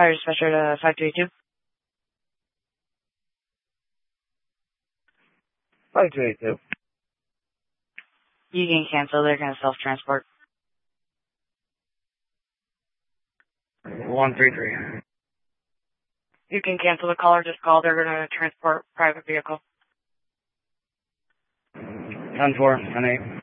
Fire dispatcher to 5282. 5282. You can cancel. They're going to self-transport. 133. You can cancel the call or just call. They're going to transport private vehicle. 10-4, 10-8.